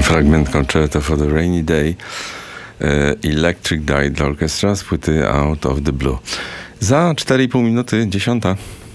Fragment Concerto for the Rainy Day, Electric Light Orchestra z płyty Out of the Blue. Za 4,5 minuty 10.